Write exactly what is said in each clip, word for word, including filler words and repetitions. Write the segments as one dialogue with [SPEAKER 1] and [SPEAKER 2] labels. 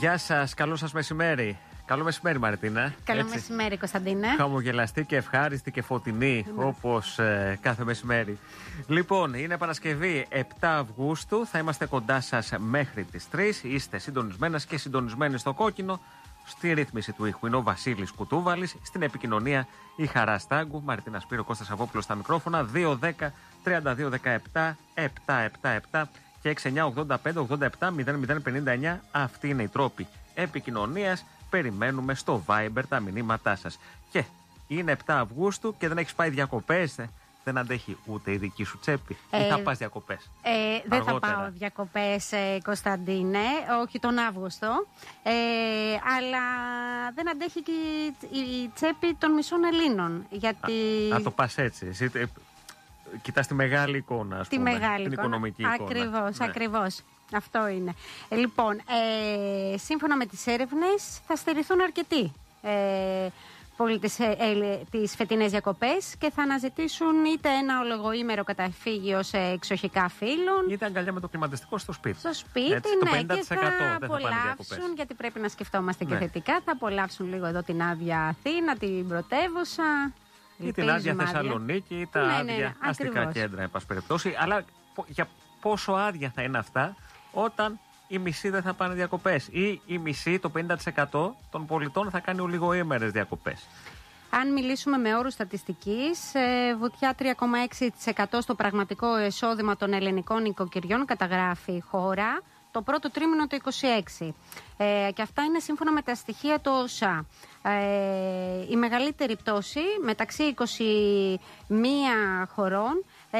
[SPEAKER 1] Γεια σας, καλό σας μεσημέρι. Καλό μεσημέρι, Μαρτίνα.
[SPEAKER 2] Καλό
[SPEAKER 1] Έτσι.
[SPEAKER 2] μεσημέρι, Κωνσταντίνε.
[SPEAKER 1] Χαμογελαστή και ευχάριστη και φωτεινή, όπως ε, κάθε μεσημέρι. Λοιπόν, είναι Παρασκευή επτά Αυγούστου. Θα είμαστε κοντά σας μέχρι τις τρεις. Είστε συντονισμένες και συντονισμένοι στο κόκκινο. Στη ρύθμιση του ήχου είναι ο Βασίλης Κουτούβαλης. Στην επικοινωνία η Χαρά Στάγκου. Μαρτίνα Σπύρο, Κώστας Σαββόπουλος στα μικρόφωνα. δύο δέκα τριάντα δύο δεκαεπτά επτακόσια εβδομήντα επτά και έξι εννιά ογδόντα πέντε ογδόντα επτά μηδέν μηδέν πενήντα εννιά. Αυτοί είναι οι τρόποι επικοινωνίας. Περιμένουμε στο Viber τα μηνύματά σας. Και είναι επτά Αυγούστου και δεν έχεις πάει διακοπές. Δεν αντέχει ούτε η δική σου τσέπη.
[SPEAKER 2] Ε,
[SPEAKER 1] ή θα πας διακοπές?
[SPEAKER 2] Ε, δεν
[SPEAKER 1] αργότερα?
[SPEAKER 2] θα πάω διακοπές, ε, Κωνσταντίνε, όχι τον Αύγουστο. Ε, αλλά δεν αντέχει και η, η τσέπη των μισών Ελλήνων. Γιατί...
[SPEAKER 1] Α, α, το πας έτσι. Εσύ, ε, κοιτάς τη μεγάλη εικόνα, ας
[SPEAKER 2] τη
[SPEAKER 1] πούμε,
[SPEAKER 2] μεγάλη
[SPEAKER 1] την
[SPEAKER 2] εικόνα.
[SPEAKER 1] οικονομική εικόνα.
[SPEAKER 2] Ακριβώς,
[SPEAKER 1] ναι.
[SPEAKER 2] ακριβώς. Αυτό είναι. Ε, λοιπόν, ε, σύμφωνα με τις έρευνες θα στερηθούν αρκετοί ε, πολίτες ε, ε, τις φετινές διακοπές και θα αναζητήσουν είτε ένα ολογοήμερο καταφύγιο σε εξοχικά φύλων,
[SPEAKER 1] είτε αγκαλιά με το κλιματιστικό στο σπίτι.
[SPEAKER 2] Στο σπίτι,
[SPEAKER 1] έτσι,
[SPEAKER 2] ναι,
[SPEAKER 1] το
[SPEAKER 2] και θα απολαύσουν, γιατί πρέπει να σκεφτόμαστε
[SPEAKER 1] ναι.
[SPEAKER 2] και θετικά. Θα απολαύσουν λίγο εδώ την άδεια Αθήνα, την πρωτεύουσα.
[SPEAKER 1] Ή την άδεια Θεσσαλονίκη, ή τα
[SPEAKER 2] ναι,
[SPEAKER 1] άδεια
[SPEAKER 2] ναι, ναι,
[SPEAKER 1] αστικά
[SPEAKER 2] ακριβώς.
[SPEAKER 1] κέντρα, εν πάση περιπτώσει. Αλλά για πόσο άδεια θα είναι αυτά όταν οι μισοί δεν θα πάνε διακοπές, ή οι μισοί, το πενήντα τοις εκατό των πολιτών, θα κάνει ολιγοήμερες διακοπές?
[SPEAKER 2] Αν μιλήσουμε με όρους στατιστικής, ε, βουτιά τρία κόμμα έξι τοις εκατό στο πραγματικό εισόδημα των ελληνικών οικοκυριών καταγράφει η χώρα το πρώτο τρίμηνο του είκοσι έξι. Ε, και αυτά είναι σύμφωνα με τα στοιχεία του ΟΣΑ. Ε, η μεγαλύτερη πτώση μεταξύ είκοσι μία χωρών ε,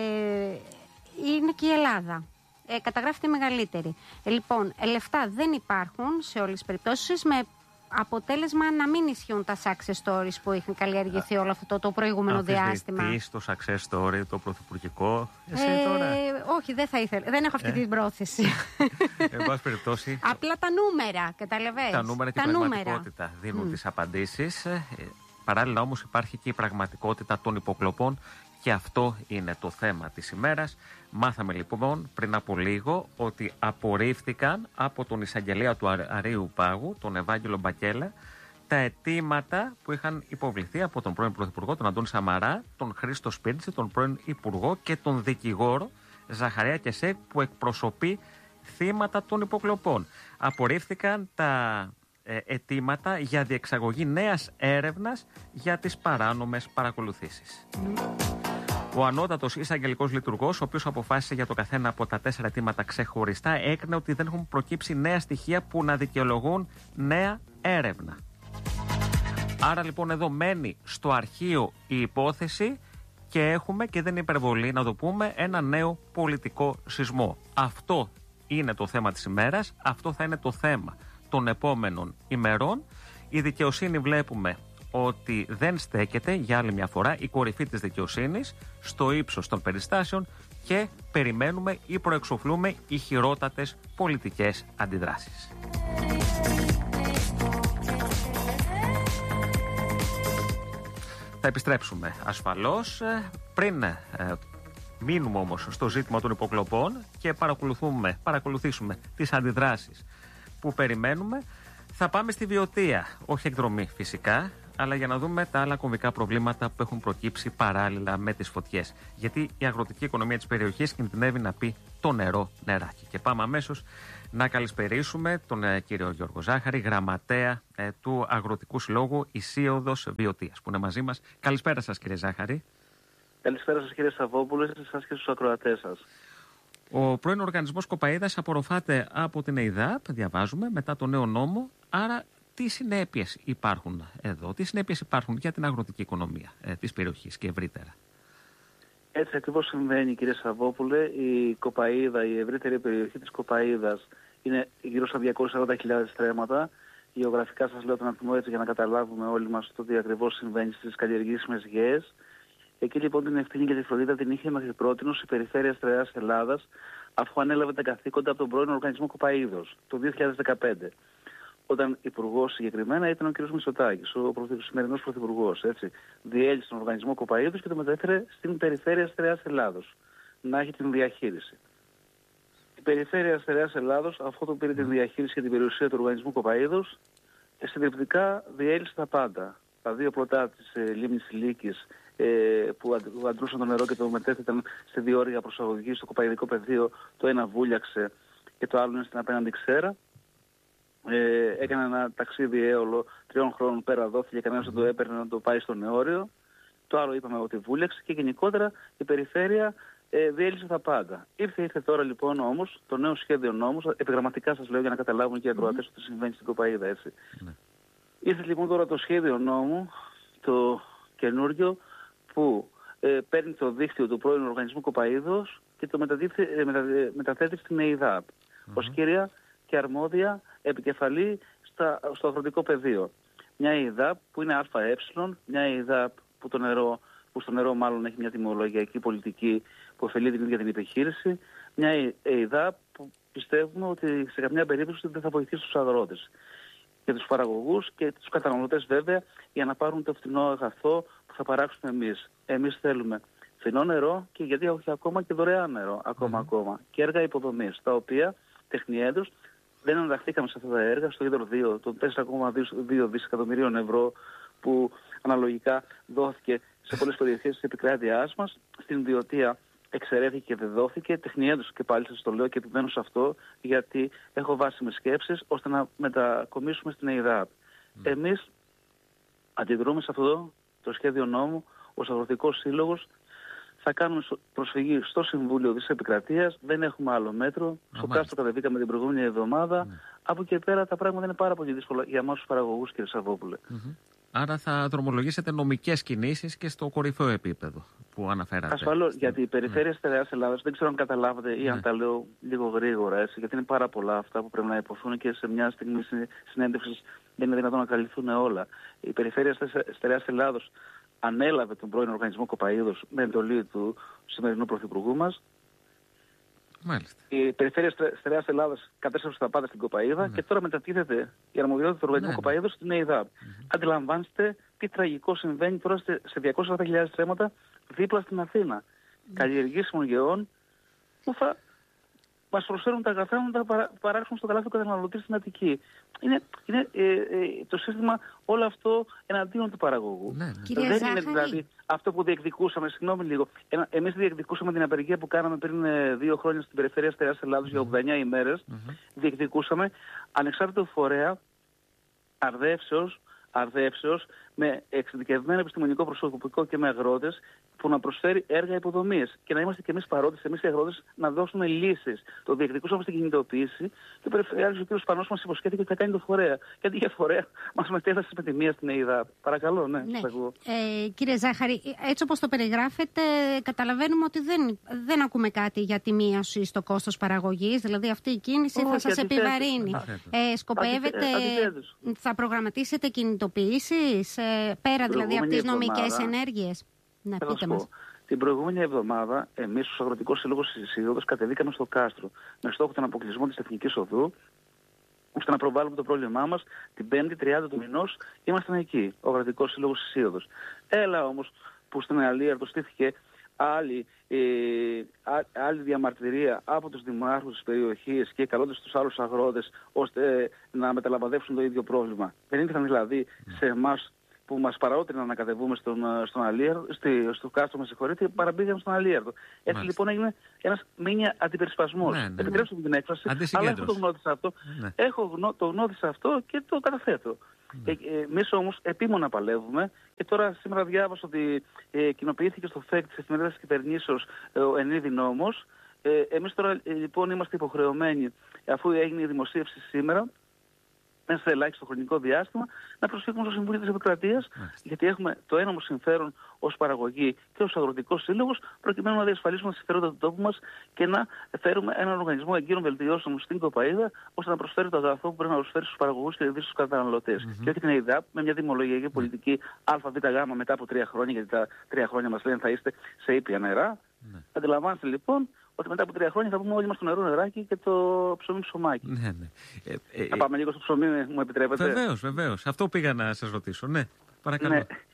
[SPEAKER 2] είναι και η Ελλάδα. Ε, καταγράφεται η μεγαλύτερη. Ε, λοιπόν, λεφτά δεν υπάρχουν σε όλες τις περιπτώσεις, με αποτέλεσμα να μην ισχύουν τα success stories που είχαν καλλιεργηθεί όλο αυτό το προηγούμενο διάστημα.
[SPEAKER 1] Αμφισβητείς το success story, το πρωθυπουργικό, εσύ
[SPEAKER 2] ε,
[SPEAKER 1] τώρα?
[SPEAKER 2] Όχι, δεν θα ήθελα. Δεν έχω αυτή ε. την πρόθεση.
[SPEAKER 1] Εν πάση περιπτώσει.
[SPEAKER 2] Απλά τα νούμερα, καταλαβαίνεις.
[SPEAKER 1] Τα νούμερα και η πραγματικότητα δίνουν mm. τις απαντήσεις. Ε, παράλληλα όμως υπάρχει και η πραγματικότητα των υποκλοπών. Και αυτό είναι το θέμα της ημέρας. Μάθαμε λοιπόν πριν από λίγο ότι απορρίφθηκαν από τον εισαγγελέα του Αρείου Πάγου, τον Ευάγγελο Μπακέλα, τα αιτήματα που είχαν υποβληθεί από τον πρώην Πρωθυπουργό, τον Αντώνη Σαμαρά, τον Χρήστο Σπίρτση, τον πρώην Υπουργό και τον δικηγόρο Ζαχαρέα Κεσέ, που εκπροσωπεί θύματα των υποκλοπών. Απορρίφθηκαν τα ε, αιτήματα για διεξαγωγή νέας έρευνας για τις παράνομες παρακολουθήσεις. Ο ανώτατος εισαγγελικός λειτουργός, ο οποίος αποφάσισε για το καθένα από τα τέσσερα αιτήματα ξεχωριστά, έκρινε ότι δεν έχουν προκύψει νέα στοιχεία που να δικαιολογούν νέα έρευνα. Άρα λοιπόν εδώ μένει στο αρχείο η υπόθεση και έχουμε, και δεν είναι υπερβολή να το πούμε, ένα νέο πολιτικό σεισμό. Αυτό είναι το θέμα της ημέρας, αυτό θα είναι το θέμα των επόμενων ημερών. Η δικαιοσύνη βλέπουμε ότι δεν στέκεται για άλλη μια φορά, η κορυφή της δικαιοσύνης, στο ύψος των περιστάσεων, και περιμένουμε ή προεξοφλούμε οι χειρότατες πολιτικές αντιδράσεις. Θα επιστρέψουμε ασφαλώς. Πριν ε, μείνουμε όμως στο ζήτημα των υποκλοπών και παρακολουθούμε, παρακολουθήσουμε τις αντιδράσεις που περιμένουμε, θα πάμε στη Βιωτία. Όχι εκδρομή φυσικά, αλλά για να δούμε τα άλλα κομβικά προβλήματα που έχουν προκύψει παράλληλα με τις φωτιές. Γιατί η αγροτική οικονομία της περιοχής κινδυνεύει να πει το νερό νεράκι. Και πάμε αμέσως να καλησπερίσουμε τον ε, κύριο Γιώργο Ζάχαρη, γραμματέα ε, του Αγροτικού Συλλόγου Ισίωδος Βιωτίας, που είναι μαζί μας. Καλησπέρα σας, κύριε Ζάχαρη.
[SPEAKER 3] Καλησπέρα σας, κύριε Σαββόπουλε, σε εσάς και στους ακροατές σας.
[SPEAKER 1] Ο πρώην οργανισμός Κοπαΐδας απορροφάται από την ΕΙΔΑΠ, διαβάζουμε, μετά το νέο νόμο. Άρα, τι συνέπειες υπάρχουν εδώ, τι συνέπειες υπάρχουν για την αγροτική οικονομία ε, της περιοχής και ευρύτερα?
[SPEAKER 3] Έτσι ακριβώς συμβαίνει, κύριε Σαββόπουλε. Η Κοπαΐδα, η ευρύτερη περιοχή της Κοπαΐδας, είναι γύρω στα διακόσιες σαράντα χιλιάδες στρέμματα. Γεωγραφικά σας λέω τον αριθμό έτσι για να καταλάβουμε όλοι μας το τι ακριβώς συμβαίνει στις καλλιεργήσιμες γέες. Εκεί λοιπόν την ευθύνη και τη φροντίδα την είχε μέχρι πρότινος η Περιφέρεια Στρεάς Ελλάδας, αφού ανέλαβε τα καθήκοντα από τον πρώην οργανισμό Κοπαΐδος το δύο χιλιάδες δεκαπέντε. Όταν υπουργός συγκεκριμένα ήταν ο κ. Μητσοτάκης, ο σημερινός πρωθυπουργός. Διέλυσε τον οργανισμό Κοπαΐδος και το μετέφερε στην Περιφέρεια Στρεάς Ελλάδος να έχει την διαχείριση. περιφέρεια Στερεάς Ελλάδος, αυτό που πήρε τη διαχείριση και την περιουσία του οργανισμού Κοπαΐδος, συντριπτικά διέλυσε τα πάντα. Τα δύο πλωτά της ε, λίμνης Λύκης ε, που, αν, που αντρούσαν το νερό και το μετέθηκαν σε διόρυγα προσαγωγή στο κοπαηδικό πεδίο, το ένα βούλιαξε και το άλλο είναι στην απέναντι ξέρα. Ε, έκανε ένα ταξίδι έολο τριών χρόνων πέρα, δόθηκε, κανένας δεν το έπαιρνε να το πάει στο νεόριο. Το άλλο είπαμε ότι βούλιαξε και γενικότερα η περιφέρεια ε, διέλυσε τα πάντα. Ήρθε, ήρθε τώρα λοιπόν όμως το νέο σχέδιο νόμου, επιγραμματικά σας λέω για να καταλάβουν και οι ακροατές ότι συμβαίνει στην Κοπαΐδα, έτσι. Mm. Ήρθε λοιπόν τώρα το σχέδιο νόμου, το καινούριο, που ε, παίρνει το δίκτυο του πρώην οργανισμού Κοπαΐδος και το ε, μετα, ε, μεταθέτει στην ΕΙΔΑΠ mm-hmm. ως κύρια και αρμόδια επικεφαλή στα, στο αγροτικό πεδίο. Μια ΕΙΔΑΠ που είναι ΑΕ, μια ΕΙΔΑΠ που, το νερό, που στο νερό μάλλον έχει μια τιμολογιακή πολιτική που ωφελεί την ίδια την επιχείρηση, μια ΕΙΔΑΠ που πιστεύουμε ότι σε καμιά περίπτωση δεν θα βοηθήσει τους αγρότες και τους παραγωγούς και τους καταναλωτές βέβαια για να πάρουν το φθηνό αγαθό που θα παράξουμε εμείς. Εμείς θέλουμε φθηνό νερό και γιατί όχι ακόμα και δωρεάν νερό ακόμα, mm. ακόμα. Και έργα υποδομής, τα οποία τεχνιέντως δεν ενταχθήκαμε σε αυτά τα έργα, στο ίδιο δύο των τέσσερα κόμμα δύο δισεκατομμυρίων ευρώ που αναλογικά δόθηκε σε πολλές περιοχές της επικράτειάς μας. Στην ιδιωτία εξαιρέθηκε και δεν δόθηκε. Τεχνιέντως και πάλι σας το λέω και επιμένω σε αυτό, γιατί έχω βάσιμες σκέψεις ώστε να μετακομίσουμε στην ΕΙΔΑΠ. Mm. Εμείς αντιδρούμε σε αυτό το σχέδιο νόμου ως Αγροτικός Σύλλογος. Θα κάνουμε προσφυγή στο Συμβούλιο της Επικρατείας. Δεν έχουμε άλλο μέτρο. Ah, στο Κάστρο κατεβήκαμε την προηγούμενη εβδομάδα. Mm. Από εκεί πέρα τα πράγματα είναι πάρα πολύ δύσκολα για εμάς τους παραγωγούς, κύριε Σαββόπουλε. Mm-hmm.
[SPEAKER 1] Άρα θα δρομολογήσετε νομικές κινήσεις και στο κορυφαίο επίπεδο που αναφέρατε.
[SPEAKER 3] Ασφαλώς, γιατί η περιφέρεια mm. Στερεάς Ελλάδας, δεν ξέρω αν καταλάβατε ή mm. αν τα λέω λίγο γρήγορα, έτσι, γιατί είναι πάρα πολλά αυτά που πρέπει να υποθούν και σε μια στιγμή συνέντευξης δεν είναι δυνατόν να καλυφθούν όλα. Η περιφέρεια Στερεάς Ελλάδος ανέλαβε τον πρώην οργανισμό Κοπαΐδος με εντολή του σημερινού πρωθυπουργού μας.
[SPEAKER 1] Μάλιστα.
[SPEAKER 3] Η περιφέρεια Στερεάς Ελλάδας κατέστρεψε τα πάντα στην Κοπαΐδα mm. και τώρα μετατίθεται η αρμοδιότητα του οργανισμού mm. Κοπαΐδος στην ΕΙΔΑΠ. Mm. Αντιλαμβάνεστε τι τραγικό συμβαίνει τώρα σε διακόσιες ογδόντα χιλιάδες στρέμματα δίπλα στην Αθήνα. Mm. Καλλιεργήσιμων γεών που θα μας προσφέρουν τα αγαθά να τα παρά, παράξουν στο καλάθι του καταναλωτή στην Αττική. Είναι, είναι ε, ε, το σύστημα όλο αυτό εναντίον του παραγωγού.
[SPEAKER 2] Ναι, ναι.
[SPEAKER 3] Δεν Ζάχαρη. Είναι δηλαδή αυτό που διεκδικούσαμε, συγγνώμη λίγο, ένα, εμείς διεκδικούσαμε την απεργία που κάναμε πριν ε, δύο χρόνια στην περιφέρεια Στερεάς Ελλάδος mm-hmm. για ογδόντα εννιά ημέρες. Mm-hmm. Διεκδικούσαμε ανεξάρτητο φορέα αρδεύσεως, αρδεύσεως με εξειδικευμένο επιστημονικό προσωπικό και με αγρότες που να προσφέρει έργα υποδομής και να είμαστε και εμείς παρόντες, εμείς οι αγρότες, να δώσουμε λύσεις. Το διεκδικούσαμε στην κινητοποίηση και ο Περιφερειάρχης ο κ. Σπανός μας υποσχέθηκε ότι θα κάνει το φορέα. Και αντί για φορέα μας μετέθεσε με τη μία στην ΕΙΔΑ. Παρακαλώ, ναι.
[SPEAKER 2] ναι. Ε, κύριε Ζάχαρη, έτσι όπως το περιγράφετε, καταλαβαίνουμε ότι δεν, δεν ακούμε κάτι για τη μείωση στο κόστος παραγωγής. Δηλαδή αυτή η κίνηση oh, θα σας επιβαρύνει. Ε, σκοπεύετε, αντιθέτως. Θα προγραμματίσετε κινητοποιήσεις ε, πέρα δηλαδή από τις νομικές ενέργειες. Ναι, πείτε μας.
[SPEAKER 3] Την προηγούμενη εβδομάδα, εμείς ως Αγροτικός Σύλλογος της Σύλλογος κατεβήκαμε στο Κάστρο με στόχο τον αποκλεισμό της Εθνικής Οδού, ώστε να προβάλλουμε το πρόβλημά μας. Την πέμπτη τριάντα του μηνός ήμασταν εκεί, ο Αγροτικός Σύλλογος της Σύλλογος. Έλα όμως που στην Αλίαρτο στήθηκε άλλη, ε, α, άλλη διαμαρτυρία από τους δημάρχους της περιοχής και καλώντας τους άλλους αγρότες ώστε ε, να μεταλαμπαδεύσουν το ίδιο πρόβλημα. Δεν ήρθαν δηλαδή σε εμάς που μας παραότριναν να κατεβούμε στον, στον Αλίαρτο, στη, στο Κάστρο, με συγχωρείτε, παραμπήγαμε στον Αλίαρτο. Έτσι Μάλιστα. λοιπόν έγινε ένας μήνυα αντιπερισπασμός. Ναι, ναι. Επιτρέψτε μου την έκφραση, αλλά έχω το γνώρισα αυτό, ναι. έχω γνώ, το γνώρισα αυτό και το καταθέτω. Ναι. Ε, ε, εμείς όμως επίμονα παλεύουμε και τώρα σήμερα διάβασα ότι ε, κοινοποιήθηκε στο ΦΕΚ της Εφημερίδας της Κυβερνήσεως ε, ο ενίδη νόμος. Ε, εμείς τώρα ε, λοιπόν είμαστε υποχρεωμένοι, αφού έγινε η δημοσίευση σήμερα, μέσα σε ελάχιστο χρονικό διάστημα, να προσφύγουμε στο Συμβούλιο της Επικρατείας, γιατί έχουμε το ένομο συμφέρον ως παραγωγή και ως Αγροτικός Σύλλογος, προκειμένου να διασφαλίσουμε τα συμφέροντα του τόπου μας και να φέρουμε έναν οργανισμό εγκύρων βελτιώσεων στην Κοπαΐδα, ώστε να προσφέρει το αγαθό που πρέπει να προσφέρει στους παραγωγούς και δηλαδή στους καταναλωτές. Mm-hmm. Και όχι την ΕΙΔΑΠ με μια δημολογιακή πολιτική ΑΒΓ μετά από τρία χρόνια, γιατί τα τρία χρόνια μας λένε θα είστε σε ήπια νερά. Mm-hmm. Αντιλαμβάνεστε λοιπόν ότι μετά από τρία χρόνια θα πούμε όλοι μας το νερό νεράκι και το ψωμί ψωμάκι. Ναι, ναι. Ε, ε, θα πάμε λίγο στο ψωμί, μου επιτρέπετε.
[SPEAKER 1] Βεβαίως, βεβαίως. Αυτό πήγα να σας ρωτήσω. Ναι, παρακαλώ. Ναι.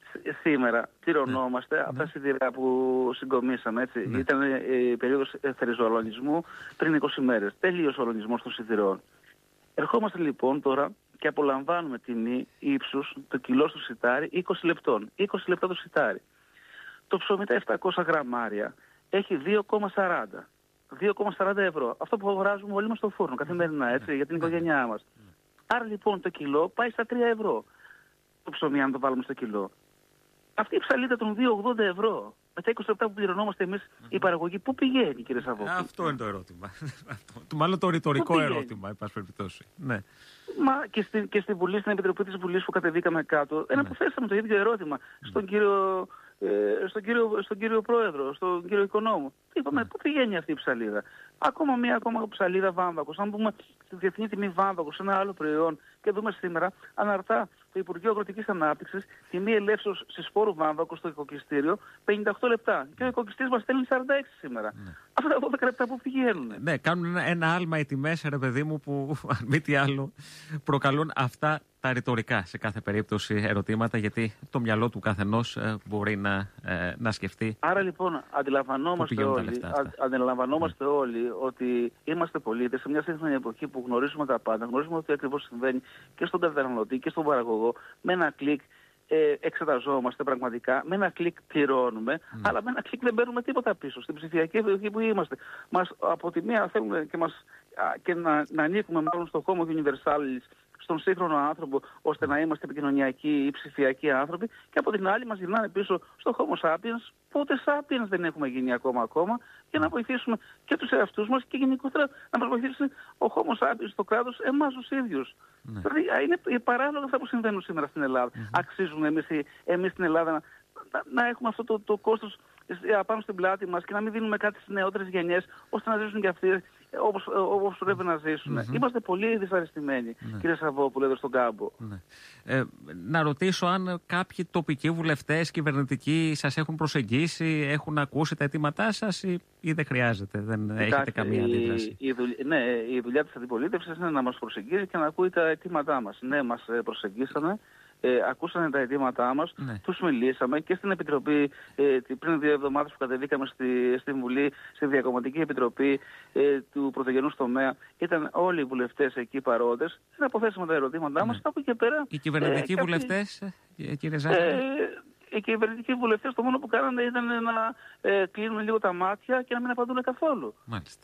[SPEAKER 3] Σήμερα πληρωνόμαστε
[SPEAKER 1] ναι.
[SPEAKER 3] από τα σιδηρά που συγκομίσαμε. Έτσι. Ναι. Ήταν η περίοδος εθεριζοαλωνισμού πριν είκοσι μέρες. Τελείωσε ο αλωνισμός των σιδηρών. Ερχόμαστε λοιπόν τώρα και απολαμβάνουμε τιμή ύψους το κιλό στο σιτάρι είκοσι λεπτών. είκοσι λεπτά το σιτάρι. Το ψωμί τα επτακόσια γραμμάρια έχει δύο κόμμα σαράντα. δύο κόμμα σαράντα ευρώ. Αυτό που αγοράζουμε όλοι μας στο φούρνο καθημερινά, έτσι, για την οικογένειά μας. Άρα λοιπόν το κιλό πάει στα τρία ευρώ. Το ψωμί, αν το βάλουμε στο κιλό. Αυτή η ψαλίδα των δύο ογδόντα ευρώ, με τα είκοσι λεπτά που πληρωνόμαστε εμείς mm-hmm. η παραγωγή, πού πηγαίνει, κύριε Σαββόπουλε?
[SPEAKER 1] Αυτό είναι το ερώτημα. Μάλλον το ρητορικό ερώτημα, εν πάση περιπτώσει. Ναι.
[SPEAKER 3] Μα και, στη, και στη Βουλή, στην Επιτροπή της Βουλής που κατεβήκαμε κάτω, ένα ναι. που θέσαμε το ίδιο ερώτημα στον κύριο, ε, στον κύριο, στον κύριο Πρόεδρο, στον κύριο Οικονόμου. Είπαμε, ναι. πού πηγαίνει αυτή η ψαλίδα? Ακόμα μία ακόμα ψαλίδα βάμβακος. Αν πούμε στη διεθνή τιμή βάμβακος, ένα άλλο προϊόν, και δούμε σήμερα, αναρτά το Υπουργείο Αγροτικής Ανάπτυξης τιμή ελεύσεως σε σπόρου βάμβακου στο οικοκυστήριο πενήντα οκτώ λεπτά. Και ο οικοκυστής μας στέλνει σαράντα έξι σήμερα. Ναι. Αυτά τα δώδεκα λεπτά που πηγαίνουν.
[SPEAKER 1] Ναι, κάνουν ένα, ένα άλμα οι τιμές, ρε παιδί μου, που αν μη τι άλλο προκαλούν αυτά τα ρητορικά σε κάθε περίπτωση ερωτήματα, γιατί το μυαλό του καθενός ε, μπορεί να, ε, να σκεφτεί.
[SPEAKER 3] Άρα λοιπόν αντιλαμβανόμαστε όλοι, α, αντιλαμβανόμαστε ναι. όλοι ότι είμαστε πολίτες σε μια σύγχρονη εποχή που γνωρίζουμε τα πάντα, γνωρίζουμε ότι ακριβώς συμβαίνει και στον καταναλωτή και στον παραγωγό. Με ένα κλικ ε, εξεταζόμαστε πραγματικά, με ένα κλικ πληρώνουμε, mm. αλλά με ένα κλικ δεν παίρνουμε τίποτα πίσω στην ψηφιακή εποχή που είμαστε. Μας, από τη μία θέλουν και, μας, α, και να, να ανήκουμε μάλλον στο Homo Universalis, στον σύγχρονο άνθρωπο, ώστε να είμαστε επικοινωνιακοί ή ψηφιακοί άνθρωποι, και από την άλλη μας γυρνάνε πίσω στο Homo sapiens, που ούτε sapiens δεν έχουμε γίνει ακόμα ακόμα, για να βοηθήσουμε και τους εαυτούς μας και γενικότερα να μας βοηθήσει ο Homo sapiens στο κράτος, εμάς τους ίδιους. Ναι. Δηλαδή είναι παράλογα αυτά που συμβαίνουν σήμερα στην Ελλάδα. Mm-hmm. Αξίζουμε εμείς, εμείς στην Ελλάδα να, να, να έχουμε αυτό το, το κόστος απάνω στην πλάτη μας και να μην δίνουμε κάτι στις νεότερες γενιές, ώστε να ζήσουν και αυτοί όπως, όπως πρέπει να ζήσουν. Mm-hmm. Είμαστε πολύ δυσαρεστημένοι, mm-hmm. κύριε Σαββόπουλε, εδώ στον κάμπο. Mm-hmm.
[SPEAKER 1] Ε, να ρωτήσω αν κάποιοι τοπικοί βουλευτές, κυβερνητικοί, σας έχουν προσεγγίσει, έχουν ακούσει τα αιτήματά σας, ή, ή δεν χρειάζεται, δεν Κοιτάξτε, έχετε καμία αντίδραση?
[SPEAKER 3] Η, η δουλειά, ναι, η δουλειά της αντιπολίτευσης είναι να μας προσεγγίσει και να ακούει τα αιτήματά μας. Ναι, μας προσεγγίσανε. Ε, ακούσανε τα αιτήματά μας, ναι. τους μιλήσαμε και στην Επιτροπή ε, πριν δύο εβδομάδες που κατεβήκαμε στη, στη Βουλή, στη Διακομματική Επιτροπή ε, του Πρωτογενούς Τομέα. Ήταν όλοι οι βουλευτές εκεί παρόντες. Δεν αποθέσαμε τα ερωτήματά μας. Ναι. Από εκεί πέρα.
[SPEAKER 1] Οι κυβερνητικοί ε, κάποιοι... βουλευτές, κύριε Ζάχαρη. Ε,
[SPEAKER 3] οι κυβερνητικοί βουλευτές το μόνο που κάνανε ήταν να ε, κλείνουν λίγο τα μάτια και να μην απαντούν καθόλου.
[SPEAKER 1] Μάλιστα.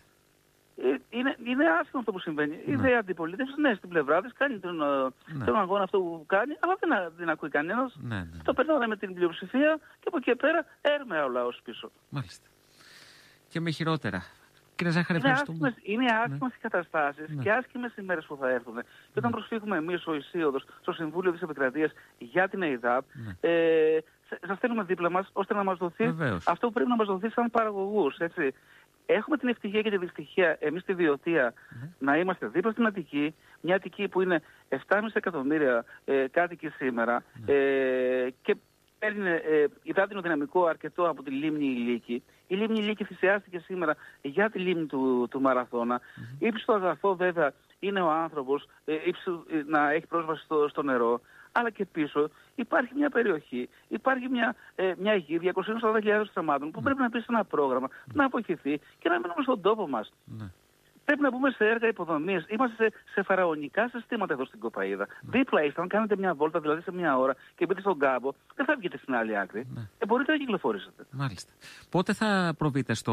[SPEAKER 3] Είναι, είναι άσχημο αυτό που συμβαίνει. Ναι. Η ιδέα αντιπολίτευση, ναι, στην πλευρά της κάνει τον, ναι. τον αγώνα αυτό που κάνει, αλλά δεν, δεν ακούει κανένας. Ναι, ναι. Το περνάμε με την πλειοψηφία και από εκεί πέρα έρμεα ο λαός πίσω.
[SPEAKER 1] Μάλιστα. Και με χειρότερα. Κύριε Ζάχαρη, ευχαριστούμε.
[SPEAKER 3] Είναι άσχημες ναι. οι καταστάσεις ναι. και άσχημες οι μέρες που θα έρθουν. Ναι. Και όταν προσφύγουμε εμείς ο Ισίωδος στο Συμβούλιο της Επικρατείας για την ΕΙΔΑΠ, ναι. ε, σας στέλνουμε δίπλα μας ώστε να μας δοθεί Βεβαίως. αυτό που πρέπει να μας δοθεί σαν παραγωγούς. Έτσι. Έχουμε την ευτυχία και τη δυστυχία εμείς στη Βιωτία mm. να είμαστε δίπλα στην Αττική, μια Αττική που είναι επτά κόμμα πέντε εκατομμύρια ε, κάτοικοι σήμερα mm. ε, και παίρνει ε, υδάτινο δυναμικό αρκετό από τη λίμνη Ηλίκη. Η λίμνη Ηλίκη θυσιάστηκε σήμερα για τη λίμνη του, του Μαραθώνα. Mm. Ύψιστο αγαθό βέβαια είναι ο άνθρωπος ε, ύψιστο, ε, να έχει πρόσβαση στο, στο νερό. Αλλά και πίσω υπάρχει μια περιοχή, υπάρχει μια, ε, μια γη διακόσιες σαράντα χιλιάδες στραμμάτων που mm. πρέπει να πει σε ένα πρόγραμμα, mm. να βοηθηθεί και να μείνουμε στον τόπο μας. Mm. Πρέπει να μπούμε σε έργα υποδομής. Είμαστε σε, σε φαραωνικά συστήματα εδώ στην Κοπαΐδα. Mm. Δίπλα είστε, αν κάνετε μια βόλτα, δηλαδή σε μια ώρα, και μπείτε στον κάμπο, δεν θα βγείτε στην άλλη άκρη. Mm. Και μπορείτε να κυκλοφορήσετε.
[SPEAKER 1] Μάλιστα. Πότε θα προβείτε στο,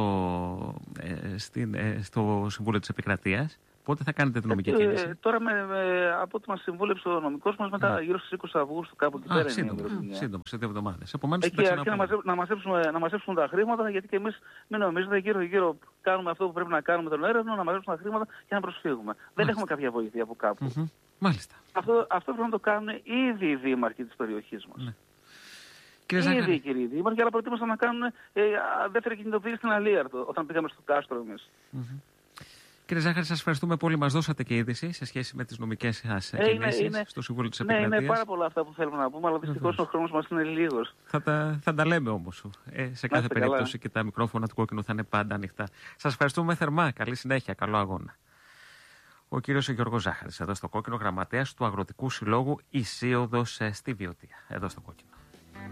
[SPEAKER 1] ε, στην, ε, στο Συμβούλιο της Επικρατείας? Πότε θα κάνετε την νομική κίνηση?
[SPEAKER 3] Ε, τώρα με, με, από ό,τι μας συμβούλεψε ο νομικός μας, μετά yeah. γύρω στις είκοσι Αυγούστου κάπου εκεί πέρα.
[SPEAKER 1] Σύντομα, σύντομα, σε δύο εβδομάδες. Επομένως,
[SPEAKER 3] εκεί αρκεί να, μαζε, να, μαζέψουμε, να μαζέψουμε τα χρήματα, γιατί και εμείς μην νομίζετε γύρω-γύρω κάνουμε αυτό που πρέπει να κάνουμε τον έρευνο, να μαζέψουμε τα χρήματα και να προσφύγουμε. Μάλιστα. Δεν έχουμε κάποια βοήθεια από κάπου.
[SPEAKER 1] Mm-hmm. Μάλιστα.
[SPEAKER 3] Αυτό, αυτό πρέπει να το κάνουν ήδη οι δήμαρχοι της περιοχής μας. Ναι. Ήδη οι κύριοι δήμαρχοι, αλλά προτίμησαν να κάνουν ε, δεύτερη κινητοποίηση στην Αλίαρτο όταν πήγαμε στο κάστρο εμείς.
[SPEAKER 1] Mm-hmm. Κύριε Ζάχαρη, σας ευχαριστούμε πολύ. Μας δώσατε και είδηση σε σχέση με τις νομικές σας ε, κινήσεις στο Συμβούλιο της Επικρατείας.
[SPEAKER 3] Ναι, είναι πάρα πολλά αυτά που θέλουμε να πούμε, αλλά δυστυχώς ο χρόνος μας είναι λίγος.
[SPEAKER 1] Θα τα, θα τα λέμε όμως. Ε, σε κάθε περίπτωση καλά. Και τα μικρόφωνα του Κόκκινου θα είναι πάντα ανοιχτά. Σας ευχαριστούμε θερμά. Καλή συνέχεια. Καλό αγώνα. Ο κύριος Γιώργος Ζάχαρης, εδώ στο Κόκκινο, γραμματέας του Αγροτικού Συλλόγου Ισίωδος στη Βιωτία. Εδώ στο Κόκκινο.